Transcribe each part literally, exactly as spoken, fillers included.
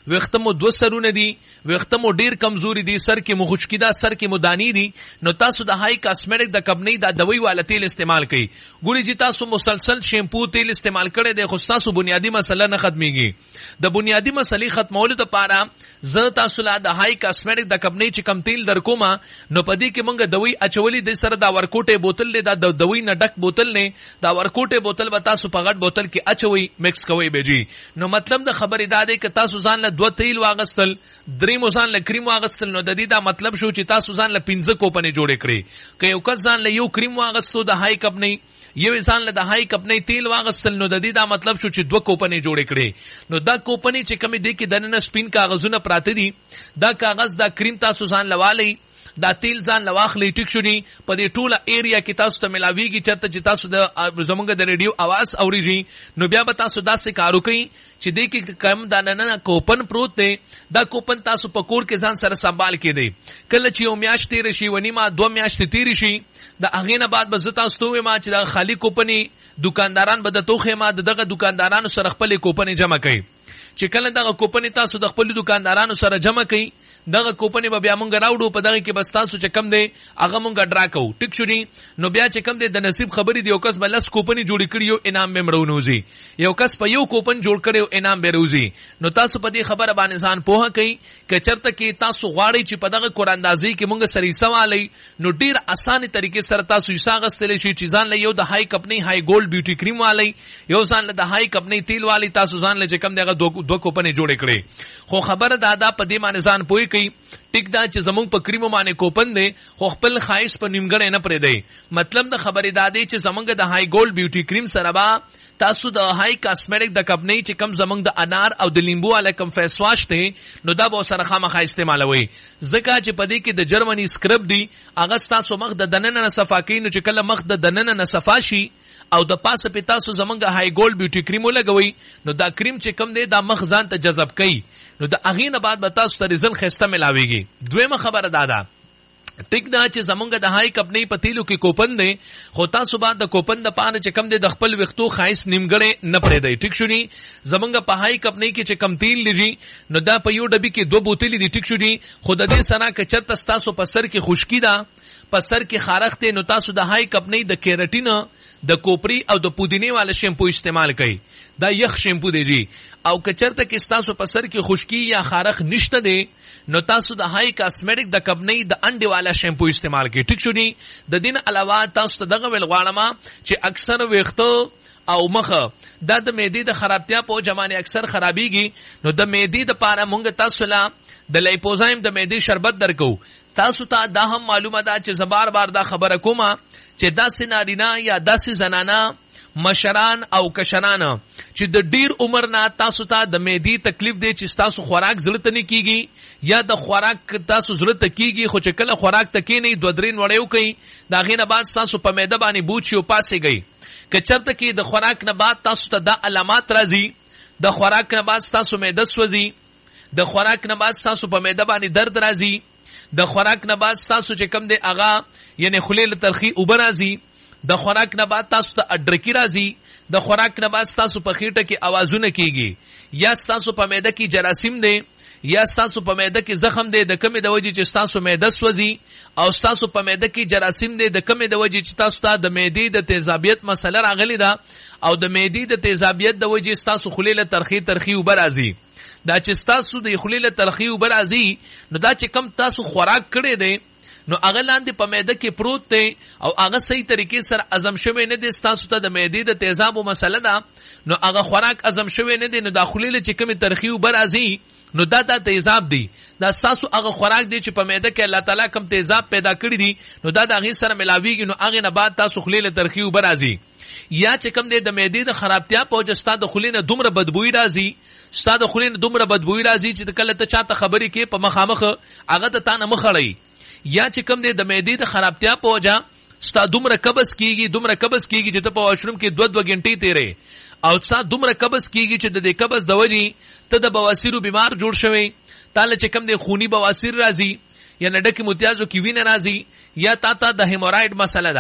ویخته مو دو سرونه دي، ویخته مو ډیر کمزوري دي، سر کې مو خشکی ده، سر کې مو دانی دي، نو تاسو د هاي کاسمیټک د کمپنی د دوی والا تیل استعمال کړئ. ګوري چې تاسو مسلسل شیمپو تیل استعمال کړئ د خو تاسو بنیادی مسله نه ختميږي. د بنیادی مسلې ختمولو لپاره زه تاسو لا د هاي کاسمیټک د کمپنی چې کم تیل درکوما، نو پدې کې مونږ دوی اچولې د سره دا ورکوټه بوتل له د دوی نه ډک بوتل نه دا ورکوټه بوتل و تاسو په غټ بوتل کې اچوي مکس کوي بيجي. نو مطلب د خبرې دا دی چې تاسو ځان له دوه تیل واغستل، درې مو ځان له کریم واغستل، نو د دې دا مطلب شو چې تاسو ځان له پنځه کوپنې جوړې کړې. که یو کس ځان له یو کریم واغستو د هاي کمپنی، یو ځان له د هاي کمپنی تیل واغستل، نو د دې دا مطلب شو چې دوه کوپنې جوړې کړې. نو دا کوپنې چې کمی دی کې دنه سپین کاغذونه پراته دي، دا کاغذ دا کریم تاسو ځان لوالي، دا تیل ځان لواخلی. ټیک شو ني په دې ټوله ایریا کې تاسو ته ملاويږي چرته چې تاسو د زمونږ د ریډیو आवाज اوريږي. نو بیا به تاسو داسې کارو کوي چې دې کې کم دانه کوپن پروت دی، دا کوپن تاسو په کور کې ځان سره سنبال کې دی. کله چې یو میاشت تیر شي ونی ما دوه میاشتې تیر شي، د اغه نه بعد به زه تاسو ته ما چې دا خالی کوپنی دکانداران به د توخه ما دغه دکاندارانو سره خپل کوپنې جمع کوي. چې کله دغه کوپنې تاسو د خپل دکاندارانو سره جمع کوي، دغه کوپنې به بیا مونږ راوړو په دغه کې بس تاسو چې کم دی هغه مونږ ډرا کوو. ټیک شو ني نو بیا چې کم دی د نصیب خبرې دی، یو کس بل لس کوپنې جوړ کړي یو انعام به مرونوزي، یو کس په یو کوپن جوړ کړي یو انعام به روزي. نو تاسو په دې خبره باندې ځان پوهه کوي چې چرته کې تاسو غواړئ چې په دغه قراندازي کې مونږ سری سوالي، نو ډیر اسانه طریقې سره تاسو یې ساغستل شي چې ځان له یو د هاي کمپنی هاي ګولډ بیوټي کریم والی، یو ځان له د هاي کمپنی تیل والی، تاسو ځان له چې کم دغه دوه کوپنې جوړې کړي. خو خبره دا دا په دې باندې ځان پوي کوي ټیک دا چې زمونږ په کریمو باندې کوپن دی، خو خپل خایس په نیمګړې نه پرې دی. مطلب د خبرې دا دی چې زمونږ د هاي ګولډ بیوټي کریم سره با تاسو د هاي کاسمیټک د کمپنی چې کم زمونږ د انار او د لیمبو والا کم فیس واش دی، نو دا به سره خامخا استعمالوي. ځکه چې په دې کې د جرمني سکرب دی، هغه تاسو مخ د دننه نه صفا کوي، نو چې کله مخ د دننه نه صفا شي او د پاسه په تاسو زمونږ هاي ګولډ بیوټي کریم لګوي، نو دا کریم چې کم دی دا مخ ځان ته جذب کوي، نو د اغې نه بعد به تاسو ته رزل خسته ملاويږي. دویمه خبره دا ده ټیک دا چې زمونږ د هاي کمپنی په تیلو کې کوپن دی، خو تاسو بعد د کوپن د پانه چې کم دی د خپل وختو خایس نیمګړې نه پرې دی. ټیک شو ني زمونږ په هاي کمپنی کې چې کم تیل لري، نو دا په یو ډبي کې دوه بوتلې دي. ټیک شو ني خو د دې سره که چرته تاسو په سر کې خشکی ده، په سر کې خارښت، نو تاسو د هاي کمپنی د کیراتین، د کوپری او د پودینه والا شیمپو استعمال کړئ. دا یخ شیمپو دی جی. او که چرته کې تاسو په سر کې خشکی یا خارښ نشته دی، نو تاسو د هاي کاسمیټک د کمپنی د انډي والا شیمپو استعمال کړئ. ټیک شو ني د دین علاوه تاسو ته دغه ویل غواړم چې اکثر وختو او مخه دا د معدې د خرابتیا په جمانه اکثر خرابيږي، نو د معدې د پاره مونږ تاسو لا د لیپوزایم د معدې شربت درکو. تاسو ته دا هم معلومه ده چې زبار بار دا خبره کومه چې داسې نارینه یا داسې زنانه مشران او کشران چې د ډیر عمر نه تاسو ته د معدې تکلیف دی چې تاسو خوراک زړه ته نه کیږي یا د خوراک تاسو زړه ته کیږي، خو چې کله خوراک ته کې نه دوه درین وړیو کوي، دا غینه بعد تاسو په معده باندې بوچ یو پاسې گئی. که چرته کې د خوراک نه بعد تاسو ته دا علامات راځي، د خوراک نه بعد تاسو معده سوځي، د خوراک نه بعد تاسو په معده باندې درد راځي، د خوراک نه بعد تاسو چې کم دی اغا یعنی خلیل ترخی اوبر راځي، د خوراک نه بعد تاسو ته اډرکی راځي، د خوراک نه بعد تاسو په خېټه کې आवाजونه کیږي، یا تاسو په معده کې جراثیم دی، یا تاسو په معده کې زخم دی د کمې د وجې چې تاسو معده سوځي، او تاسو په معده کې جراثیم دی د کمې د وجې چې تاسو ته د معدې د تیزابیت مسله راغلی ده، او د معدې د تیزابیت د وجې تاسو خلیل ترخی ترخی اوبر راځي. دا چې تاسو د خلیل ترخی اوبر راځي، نو دا چې کم تاسو خوراک کړی دی، نو هغه لاندې په معده کې پروت دی او هغه صحیح طریقې سره هضم شوی نه دی، تاسو ته د معدې د تیزابو مسله ده، نو هغه خوراک هضم شوی نه دی، نو داخلي چې کوم ترخی اوبر راځي، نو دا د تیزاب دی، دا تاسو هغه خوراک دی چې په معده کې الله تعالی کوم تیزاب پیدا کړی دی، نو دا د هغه سره ملاویږي، نو هغه نه بعد تاسو خلیل ترخی اوبر راځي. یا چې کوم دی د معدې د خرابتیا په وجه ستاسو د خلینه دومره بدبوئی راځي، ستاسو د خلینه دومره بدبوئی راځي چې کله ته چاته خبرې کې په مخامخ هغه ته تانه مخړی، یا چې کوم دی د معدې د خرابتیا په وجه ستاسو دومره قبض کیږي دومره قبض کیږي چې ته په واشروم کې دوه دوه غنټې تیرې، او ستاسو دومره قبض کیږي چې د دې قبض د وجې ته د بواسیرو بیمار جوړ شوی، تاله چې کوم دی خونی بواسیر راځي، یا نډکه متیازو کې وینه راځي، یا تا ته د هیمورایډ مسله ده.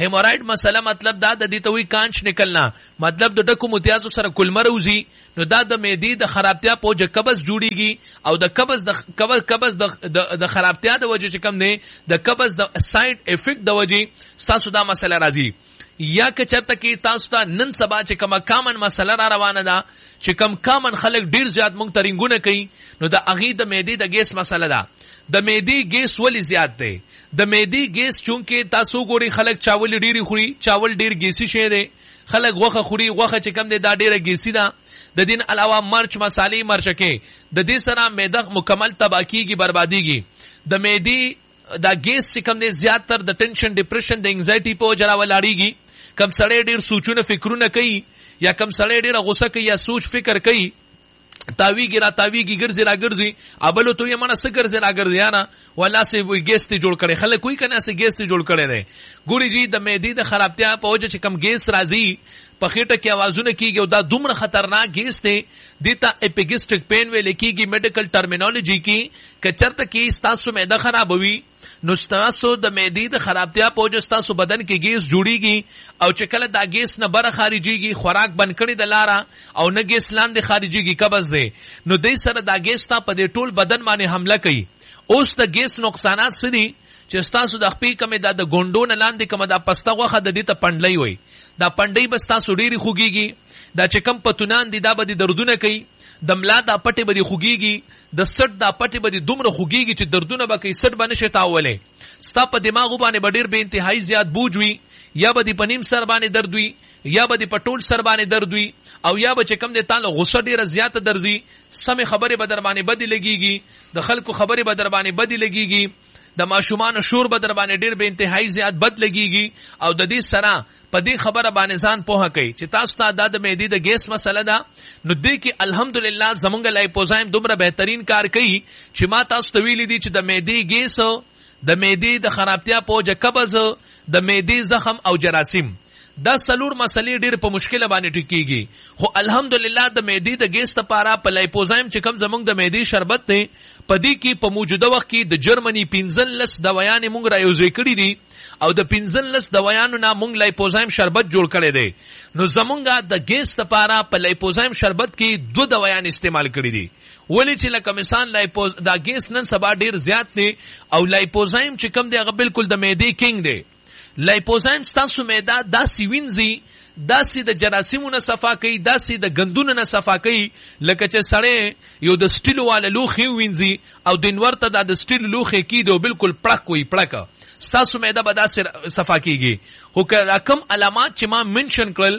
هیمورایډ مسله مطلب دا د دې ته وی کانچ نکلنا مطلب د ډکو متیازو سره کلمروزی نو دا د معدې د خرابتیا په وجه قبض جوړیږي او د قبض د قبض قبض د د خرابتیا د وجه چې کم نه د قبض د سایډ افیکټ د وجه تاسو دا مسله راځي یا که چرته کې تاسو ته نن سبا چې کومه کامن مسله را روانه ده چې کم کامن خلک ډیر زیات مونږ ترنګونه کوي نو د اغي د معدې د ګیس مسله ده د معدې ګیس ولی زیات دی د معدې ګیس چونکه تاسو ګوري خلک چاول ډیری خوري چاول ډیر ګیسی شي دی خلک غوخه خوري غوخه چې کم دی دا ډیره ګیسی ده د دین علاوه مرچ مصالې مرچکه د دې سره معده مکمل تباکیږي بربادیږي د معدې دا ګیس چې کم دی زیات تر د ټینشن ډیپریشن د انزایټي په وجه راولاړیږي کم سړی ډیر سوچونه فکرونه کوي یا کم سړی ډیر غوسه کوي یا سوچ فکر کوي تاویږي را تاویږي ګرځي را ګرځي ابلو ته یې مانه څه ګرځي را ګرځي نه ولا سه وي ګیس ته جوړ کړي خلک کوئی کنه سه ګیس ته جوړ کړي نه ګوري جی د معدې د خرابتیا په وجه چې کم ګیس راځي په خېټه کې आवाजونه کیږي او دا دومره خطرناک ګیس دی دیتا اپیګسټریک پین ویل کیږي میډیکل ټرمینالوجي کې کچرته کې تاسو معده خرابوي نو تاسو د معدې د خرابتیا په وجه تاسو بدن کې ګیس جوړیږي او چې کله دا ګیس نه بره خارجيږي خوراک بند کړي د لاره او نه ګیس لاندې خارجيږي قبض دی نو دې سره دا ګیس تا په دې ټول بدن باندې حمله کوي اوس د ګیس نقصانات څه دي چې تاسو د خپې کمه د ګوندو نه لاندې کومه د پسته غوخه د دې ته پندلې وي دا پندې بس تاسو ډېری خوږيږي دا چې کم پتونان دي دا به دردونه کوي د ملا دا پټي به خوږيږي د سټ دا پټي به دومره خوږيږي چې دردونه به کوي سټ باندې شتاولې ستا په دماغ باندې ډېر به انتهایی زیات بوج وي یا به د پنیم سر باندې درد وي یا به د پټول سر باندې درد وي او یا به چې کم د تعالی غصه ډیره زیاته درځي سمې خبره به در باندې بدی لګيږي د خلکو خبره به در باندې بدی لګيږي د ماشومان شور به در باندې ډیر به انتهایی زیات بد لګيږي او د دې سره په دې خبره باندې ځان پوهه کوي چې تاسو ته د معدې د ګیس مسله ده نو دې کې الحمدلله زمونږ لایپوزایم دومره بهترین کار کوي چې ما تاسو ته ویلي دي چې د معدې ګیس د معدې د خرابتیا په وجه قبض د معدې زخم او جراثیم دا سلور مسلې ډېر په مشکله باندې ټکیږي خو الحمدلله د معدې د ګیس لپاره په لایپوزایم چې کوم زمونږ د معدې شربت دی په دې کې په موجوده وخت کې د جرمني پنځلس دوايان موږ رايوځي کړی دي او د پنځلس دوايانو نه موږ لایپوزایم شربت جوړ کړی دی نو زمونږ د ګیس لپاره په لایپوزایم شربت کې دوه دوايان استعمال کړی دي ولی چې لکه مثال لایپوز دا ګیس نن سبا ډېر زیات دی او لایپوزایم چې کوم دی هغه بالکل د معدې کینګ دی لایپوزایم ستاسو معده داسې وینځي داسې د جراثیمونو صفا کوي داسې د غندونو نه صفا کوي لکه چې سړی یو د سټیلو والا لوخي وینځي او دینور ته د سټیل لوخي کیدو بالکل پړک وي پړک ستاسو معده به داسې صفا کیږي خو کوم علامات چې ما منشن کړل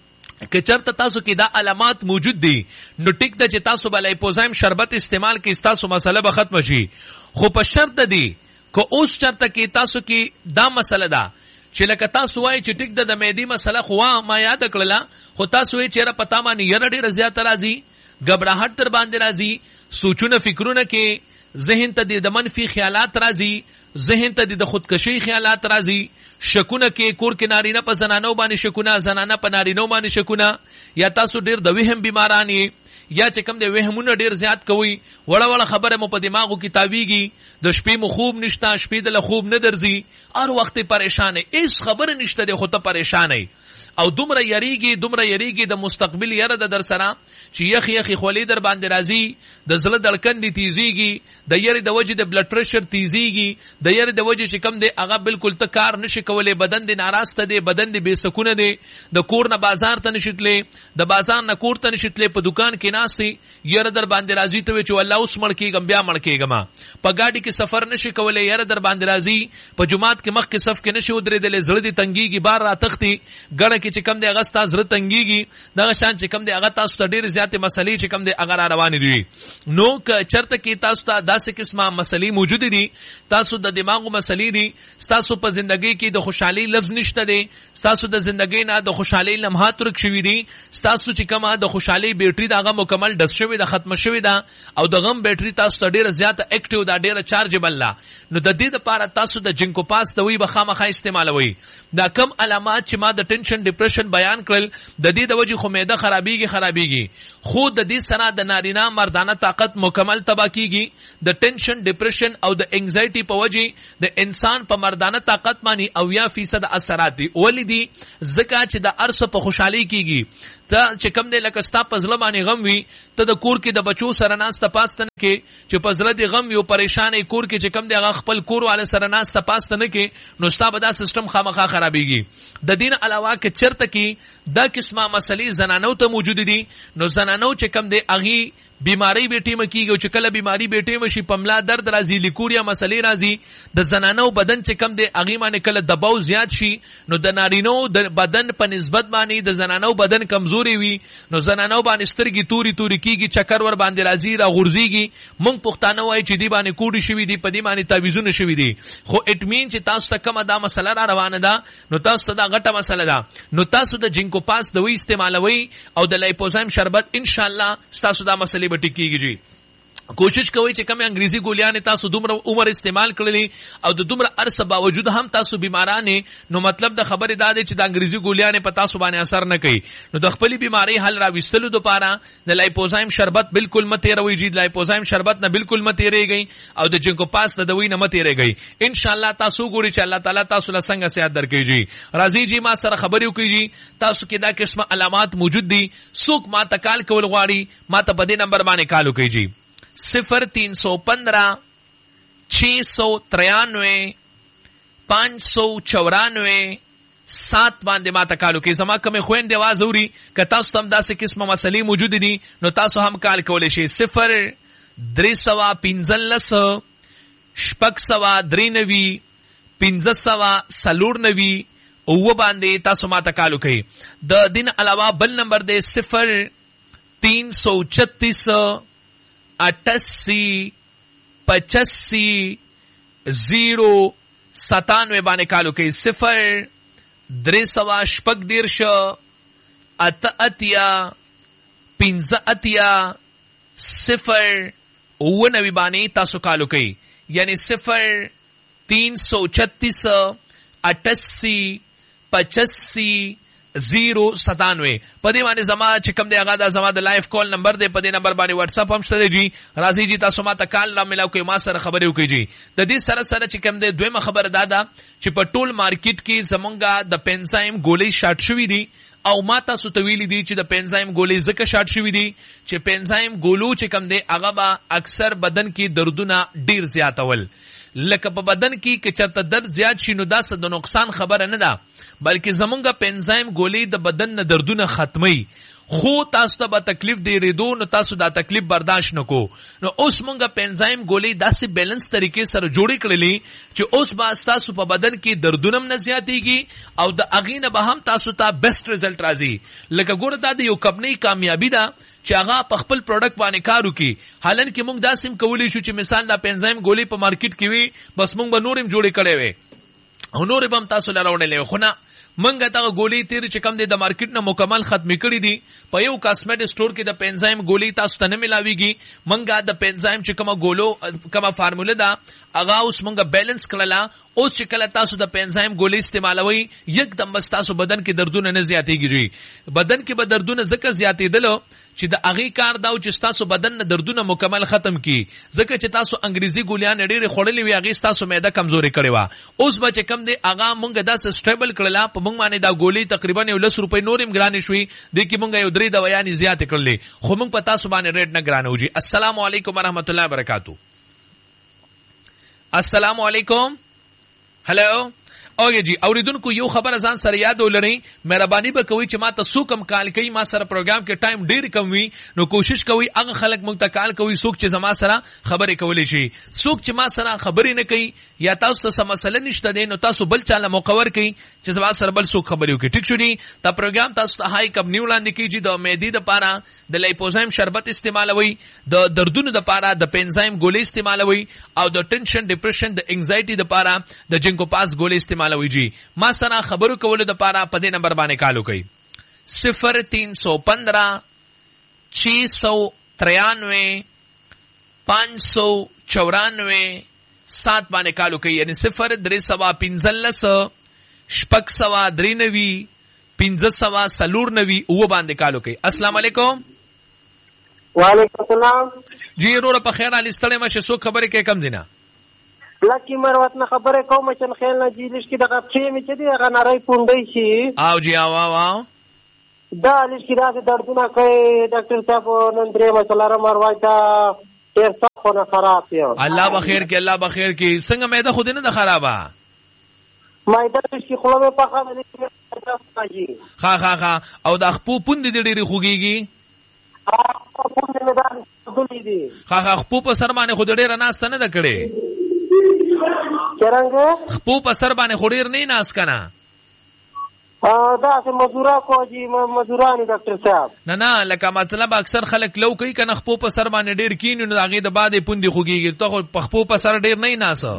که چرته تاسو کې دا علامات موجود دي نو ټیک ده چې تاسو به لایپوزایم شربت استعمال کې تاسو مسله به ختم شي خو په شرط دی که اوس چرته کې تاسو کې دا مسله ده چې لکه تاسو وایي چې ټیک د معدې مسله خو ما یاد کړله خو تاسو یې چیرې پتا باندې یره ډېر زیات راځي غبرهټ تر باندې راځي سوچونه فکرونه کې ذهن ته د منفي خیالات راځي ذهن ته د خودکشي خیالات راځي شکونه کې کور کې نارینه په زنانو باندې شکونه زنانه په نارینو باندې شکونه یا تاسو ډېر د وهم بیمارانی یا چې کوم د وهمونه ډیر زیات کوي وړه وړه خبره مو په دماغو کې تاویږي د شپې مو خوب نشته شپې د خوب نه درځي هر وخت پریشان یې هیڅ خبره نشته د خو ته پریشان یې او دومره یریږي دومره یریږي د مستقبل یره د در سره چې یخ یخ خولې در باندې راځي د زړه دړکن دي تیزیږي د یری د وجې د بلډ پريشر تیزیږي د یری د وجې چې کم دی هغه بالکل ته کار نشي کولای بدن دی ناراسته دی بدن دی بے سکونه دی د کور نه بازار ته نشitले د بازار نه کور ته نشitله په دکان کې ناشتي یره در باندې راځي ته چې الله اوس مړ کېږم بیا مړ کېږم په گاډي کې سفر نشي کولای یره در باندې راځي په جمعات کې مخ کې صف کې نشي ودرېدل زړه دی تنګيږي بار را تختی ګړه کې چې کم دی هغه ستاسو زړه تنګيږي دغه شان چې کم دی هغه تاسو ته ډېر زیاتې مسلې چې کم دی هغه روان دي نو که چرته کې تاسو ته داسې قسمه مسلې موجود دي تاسو د دماغو مسلې دي تاسو په ژوندۍ کې د خوشحالي لفظ نشته دي تاسو د ژوندۍ نه د خوشحالي لمحات ورک شوي دي تاسو چې کومه د خوشحالي بیټري دغه مکمل ډس شوی د ختم شوی ده او د غم بیټري تاسو ته ډیره زیاته اکټیو ده ډیره چارجبل ده نو د دې لپاره تاسو د جنکو پاس ته وی به خامخا استعمالوي دا کم علامات چې ما د ټینشن ډیپریشن بیان کړل د دې د وجې خو معده خرابېږي خرابېږي خو د دې سره د نارینه مردانه طاقت مکمل تبا کیږي د ټینشن ډیپریشن او د انگزایټي په وجې د انسان په مردانه طاقت باندې اویا فیصد اثرات دي ولې دي ځکه چې د ارث په خوشحالي کیږي ته چې کم دی لکه ستا په زړه باندې غم وي ته د کور کې د بچو سره ناسته پاسته نه کې چې په زړه دې غم وي او پریشانې کور کې چې کم دی هغه خپل کور والا سره ناسته پاسته نه کې نو ستا به دا سیستم خامخا خرابېږي د دین علاوه که چرته کې دا قسمه مسلې زنانو ته موجود دي نو زنانو چې کم دی اغي بیماری به ټیمه کیږي چې کله بیماری به ټیمه شي پملا درد راځي لیکوریا مسلې راځي د زنانو بدن چې کم دی اغي باندې کله دباو زیات شي نو د نارینو د بدن په نسبت باندې د زنانو بدن کمزوري وي نو زنانو باندې سترګې توري توري کیږي چکر ور باندې راځي را غورځيږي مونږ پښتانه وایي چې دی باندې کوډي شوی دی په دې باندې تعویذونه شوی دي خو اټ مین چې تاسو ته کومه دا مسله را روانه ده نو تاسو ته دا غټه مسله ده نو تاسو د جینکو پاس دوی استعمالوي او د لایپوزایم شربت ان شاء الله تاسو دا مسلې بټی کیږي جی کوشش کوئ چې کوم انګریزي ګولیان تاسو دومره عمر استعمال کړلې او د دومره ارسه باوجود هم تاسو بیمارانه نو مطلب د خبره دا دی چې د انګریزي ګولیان په تاسو باندې اثر نه کوي نو د خپل بیماری حل را وستلو لپاره د لایپوزایم شربت بالکل مته روي جی د لایپوزایم شربت نه بالکل مته ریږي او د جنکو پاس د دوی نه مته ریږي ان شاء الله تاسو ګوري چې الله تعالی تاسو له څنګه صحت درکړي جی راضي جی ما سره خبرې وکړي جی تاسو کې دا قسمه علامات موجود دي څوک ما تکال کول غواړي ما ته په دې نمبر باندې کال وکړي جی صفر تین سو پندرہ چھ سو ترانوے پانچ سو چورانوے سات باندې ما تکالو کې زما کومه خويندې आवाज اوري که تاسو تم داسې قسمه مسلې موجود دي نو تاسو هم کال کولای شئ صفر درې سوا پنځلس شپږ سوا درې نوي پنځه سوا څلور نوي او باندې تاسو ما تکالو کوي د دین علاوه بل نمبر دی صفر تین سو چھتیس اٹھاسی پچاسی زیرو ستانوے بانے کالو کئی صفر درے سوا شپک دیرش ات اتیا پینز اتیا صفر اوونوی بانے تاسو کالو کئی یعنی صفر تین سو چھتیس اٹھاسی پچاسی زیرو ستانوے پدې باندې زما چې کوم دی هغه دا زما د لایف کال نمبر دی په دې نمبر باندې واتس اپ هم شته جی راځي جی تاسو ما ته کال را ملاو کوي ما سره خبرې وکړي جی د دې سره سره چې کوم دی دویمه خبره دا ده چې په ټول مارکیټ کې زمونږه د پنزایم ګولۍ شارټ شوی دي او ما تاسو ته ویلي دي چې د پنزایم ګولۍ ځکه شارټ شوی دي چې پنزایم ګولو چې کوم دی هغه به اکثر بدن کې دردونه ډیر زیاتول لکه په بدن کې که چرته درد زیات شي نو دا څه د نقصان خبره نه ده بلکې زمونږه پنزایم ګولۍ د بدن نه دردونه ختمي خو تاسو ته به تکلیف دی ریدو نو تاسو دا تکلیف برداشت نکو نو اوس مونږه پنزایم ګولۍ داسې بیلنس طریقې سره جوړې کړلې چې اوس به تاسو په بدن کې دردونه نه زیاتېږي او د هغې نه به هم تاسو ته بیسټ ریزلټ راځي لکه ګوره دا د یو کمپنۍ کامیابي ده چې هغه په خپل پروډکټ باندې کار وکړي حالان کې موږ داسې هم کولی شو چې مثال دا پنزایم ګولۍ په مارکیټ کې وي بس موږ به نور هم جوړې کړې وې او نور به هم تاسو له راوړلې خو نه منګه دغه ګولۍ تیر چې کم دی د مارکیټ نه مکمل ختمې کړې دي په یو کاسمیټک سٹور کې د پنزایم ګولۍ تاسو ته نه ملاويږي منګه د پنزایم چې کومه ګولو کومه فارموله ده هغه اوس منګه بیلنس کړله اوس چې کله تاسو د پنزایم ګولۍ استعمالوي یکدم بس تاسو بدن کې دردونه نه زیاتېږي بدن کې به دردونه ځکه زیاتېدل چې د هغې کار دا چې تاسو بدن نه دردونه مکمل ختم کی ځکه چې تاسو انګریزي ګولیان ډېرې خوړلې وي هغې تاسو معده کمزورې کړې وه اوس به چې کم دی هغه مونږ داسې سټیبل کړله په مونږ باندې دا ګولۍ تقریبا یو لس روپۍ نور هم ګرانې شوي دې کې مونږ یو درې دوایانې زیاتې کړلې خو مونږ په تاسو باندې ریټ نه ګرانه وجي السلام علیکم ورحمت الله وبرکاتو السلام علیکم هلو اوګه جی اوریدونکو یو خبر ځان سره یاد ولرئ مهرباني به کوي چې ما ته څوک هم کال کوي ما سره پروګرام کې ټایم ډیر کم وي نو کوشش کوي هغه خلک مونږ ته کال کوي څوک چې زما سره خبرې کولی شي څوک چې ما سره خبرې نه کوي یا تاسو ته څه مسله نشته دی نو تاسو بل چاله مقور کوي چې زما سره بل څوک خبرې وکړي ټیک شو دی دا پروګرام تاسو ته هاي کم نیو وړاندې کیږي د معدې دپاره د لایپوزایم شربت استعمالوي د دردونو دپاره د پنزایم ګولۍ استعمالوي او د ټینشن ډیپریشن د انگزایټي دپاره د جنکو پاس ګولۍ استعمالوي جی ما سره خبرو کولو د پاره په دې نمبر باندې کالو کوي صفر تین سو پندرہ چھ سو ترانوے پانچ سو چورانوے سات باندې کالو کوي یعنی صفر درې سوا پنځلس شپږ سوا درې نوي پنځه سوه څلور نوي اوه باندې کالو کوي. السلام علیکم. وعلیکم السلام. جی وروره په خیر علي ستړی مشه څوک خبرې کوي کم دینه لکه مروت نه خبره کوم چې خیال نه جیلش کې دغه خېمه چې دی هغه نری پوندې شي او جی او او دا لږ کې راځي دردونه کوي ډاکټر صاحب نن درې مسله را مروایتا ډېر څه نه خراب یو. الله بخیر کې الله بخیر کې څنګه مېده خو دې نه خرابه مایده چې خلوه په خاطر دې ها ها ها او د خپو پوند دې ډېری خوږيږي ا پوند دې دا دلی دي ها ها خپو په سر باندې خو ډېر نه است نه د کړي څنګه خپو په سر باندې خو ډېر نه ناس کنه ا دا سه مزورا کو جی مزورانی ډاکټر صاحب نه نه لکه مطلب اکثر خلک لو کوي کنه خپو په سر باندې ډېر کینو نو هغه د بعد پوندې خوږيږي ته خو په خپو په سر ډېر نه ناسه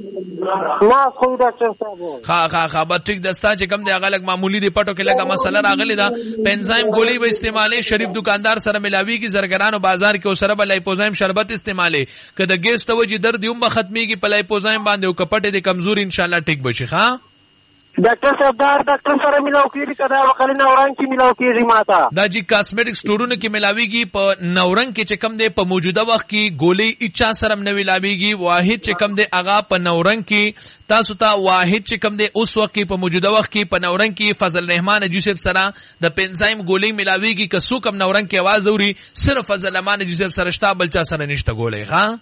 نه خو ډاکټر صاحب ها ها ها به ټیک دستا چې کم دی هغه لګ معمولی دی پټو کې لګه مسله راغلی دا پنزایم ګولۍ به استعمالي شریف دکاندار سره ملاوي کی زرګرانو بازار کې سره به لایپوزایم شربت استعمالي کده ګیس ته وجې درد یوم به ختميږي په لایپوزایم باندې او کپټه دي کمزوري ان شاء الله ټیک بشي. ها ډاکټر صاحب دا ډاکټر سره ملاو کیږي کدا وکړي نورنګ کې ملاو کیږي ماته دا جی کاسمیټک سٹورونو کې ملاويږي په نورنګ کې چې کم دی په موجوده وخت کې ګولۍ اچا سره نه ملاويږي واحد چې کم دی اغا په نورنګ کې تاسو ته واحد چې کم دی اوس وخت کې په موجوده وخت کې په نورنګ کې فضل رحمان جوسف سره د پنزایم ګولۍ ملاويږي که څوک هم نورنګ کې आवाज اوري صرف فضل رحمان جوسف سره شته بل چا سره نشته ګولۍ. ها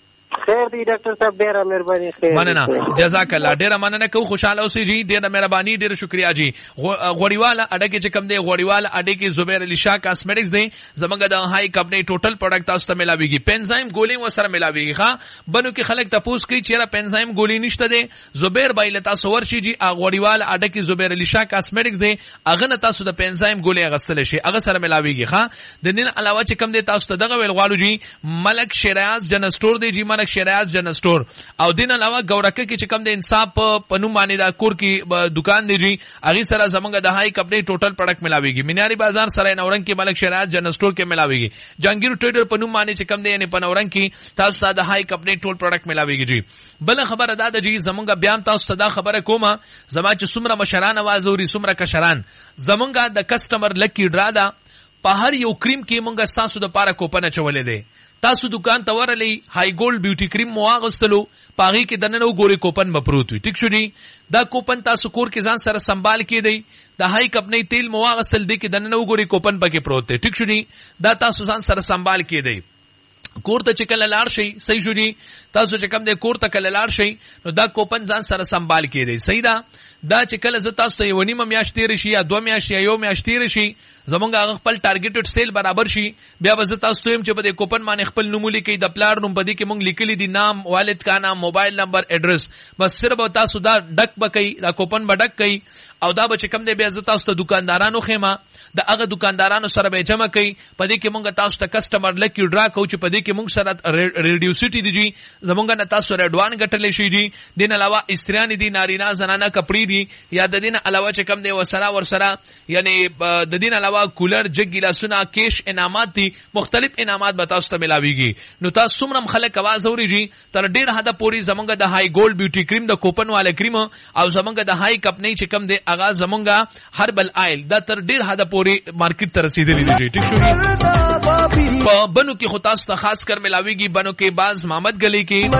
خیر دی ډاکټر صاحب ډیره مهرباني. خیر مننه جزاک الله ډیره مننه کو خوشاله اوسئ جی ډیره مهرباني ډیره شکریا جی. غوړیواله اډه کې چې کم دی غوړیواله اډه کې زبیر علي شاه کاسمیټکس دی زمونږ د هاي کمپنی ټوټل پروډکټ تاسو ته ملاويږي پنزایم ګولۍ و سره ملاويږي. ها بنو کې خلک تاسو کوي چې را پنزایم ګولۍ نشته دی زبیر بایله تاسو ورشي جی غوړیواله اډه کې زبیر علي شاه کاسمیټکس دی اغه نه تاسو د پنزایم ګولۍ غسل شي اغه سره ملاويږي. ها د دین علاوه چې کم دی تاسو ته دغه ویل غواړو جی ملک شریاز جن سٹور دی جی ملک شریاز جن سٹور او دین علاوه ګورکه کې چې کم د انصاف په نوم باندې دا کور کې دکان دی جی اغه سره زمونږ د هاي کمپنی ټوټل پروډکټ ملاويږي. میناری بازار سره نورنګ کې ملک شریعت جن سٹور کې ملاويږي. جنگیر ټریډر په نوم باندې چې کم دی یعنی په نورنګ کې تاسو ته د هاي کمپنی ټول پروډکټ ملاويږي جی. بل خبره دا ده جی زمونږ بیا تاسو ته دا خبره کومه زما چې څومره مشران आवाज اوري څومره کشران زمونږ د کسٹمر لکی ډرا دا په هر یو کریم کې مونږ تاسو د پاره کوپن چولې دي. تاسو دکان ته ورلې هاي ګولډ بیوټي کریم مو واغستلو پاغي کې دنه وګوري کوپن مپروت وي ټیک شو دی. دا کوپن تاسو کور کې ځان سره سنبال کې دی د هاي کمپنی تیل مو واغستل دی کې دنه وګوري کوپن پکې پروت دی ټیک شو دی. دا تاسو ځان سره سنبال کې دی کور ته چې کله لاړ شي صحیح شو دی تاسو چې کم دی کور ته کله لاړ شي نو دا کوپن ځان سره سنبال کې دی صحیح ده. دا چې کله ز تاسو ته یو نیمه میاشت تیر شي یا دوه میاشت یا یو میاشت تیر شي زمونږ هغه خپل ټارګټډ سیل برابر شي بیا به ز تاسو ته چې په دې کوپن باندې خپل نوم لیکي د پلار نوم پدې کې مونږ لیکلي دي نام والد کا نام موبایل نمبر ایڈریس بس صرف تاسو دا ډک بکې دا کوپن به ډک کړي او دا به چې کم دی بیا ز تاسو ته دکاندارانو خېما د هغه دکاندارانو سره به جمع کړي پدې کې مونږ تاسو ته کسٹمر لکی ډرا کوو چې پدې کې مونږ سره ریډیوسټی دي جی زمونږ نه تاسو رډوان غټلې شي جی. دین علاوه استریان دي نارینا زنانه کپڑی دي یا د دین علاوه چې کم دی وسره ورسره یعنی د دین علاوه کولر جګ ګلاسونه کیش انعامات دي مختلف انعامات به تاسو ته ملاويږي. نو تاسو څومره خلک आवाज اوري جی تر ډیر حدا پوری زمونږ د هاي ګولډ بیوټي کریم د کوپن والا کریم او زمونږ د هاي کمپنی چې کم دی اغا زمونږ هربل آیل دا تر ډیر حدا پوری مارکیټ ته رسیدلی دي ټیک شو. په بنو کې خو تاسو ته خاص کر ملاويږي بنو کې باز محمد گلی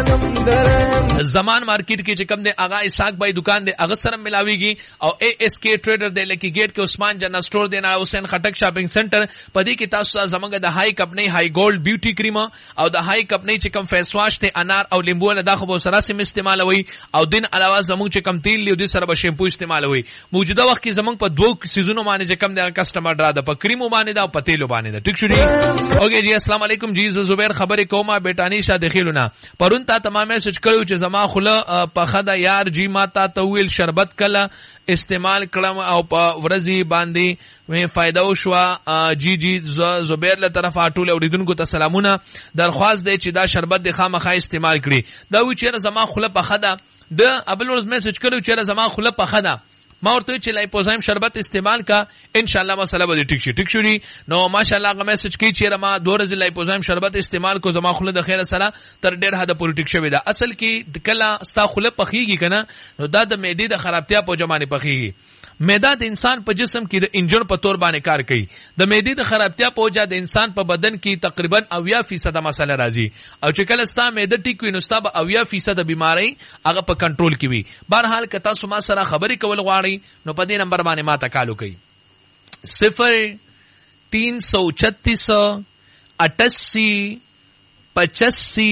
کې زمان مارکیټ کې چې کم دی اغا اسحاق بھائی دکان دی اغه سره ملاويږي او اے ایس کے ټریډر دی لکی گیټ کې عثمان جنا سٹور دی نه حسین خټک شاپینګ سنټر پدې کې تاسو زمونږ د هاي کمپنی هاي ګولډ بیوټي کریم او د هاي کمپنی چې کم فیس واش ته انار او لیمبو له داخو به سره سم استعمالوي او دین علاوه زمونږ چې کم تیل لیو دي سره به شیمپو استعمالوي. موجوده وخت کې زمونږ په دوه سیزونو باندې چې کم د کسٹمر ډرا د په کریمو باندې دا په تیلو باندې دا ټیک شو دی. اوګه جی السلام علیکم جی زبیر خبرې کومه بیٹانی شه دخیلونه پرون تا تمامه سچ کړو چې زما خله په خدا یار جی ماتا تویل شربت کله استعمال کړم او په ورځي باندې مې فائدہ وشو جی جی زبیر له طرف اټول اوریدونکو ته سلامونه درخواست دی چې دا شربت د خامخا استعمال کړي دا و چې زما خله په خدا د ابل ورځ میسج کړو چې زما خله په خدا ما ورته چې لایپوزایم شربت استعمال کا ان شاء الله مسله به ټیک شي ټیک شو دی. نو ماشاءالله هغه میسج کی چې ما دوه ورځې لایپوزایم شربت استعمال کو زما خله د خیر سره تر ډیر حد پورې ټیک شوی دا. اصل کې کله ستا خله پخېږي کنه نو دا د معدې د خرابتیا په جمانه پخېږي معده د انسان په جسم کې د انجن په تور باندې کار کوي. د معدې د خرابتیا په وجه د انسان په بدن کې تقریبا اویا فیصد مسله راځي او چې کله ستا معده ټیک وي نو ستا به اویا فیصد بیماری هغه په کنټرول کې وي. بهرحال که تاسو ما سره خبرې کول غواړئ نو په دې نمبر باندې ما ته کال وکړئ صفر تین سو چھتیس اٹاسی پچاسی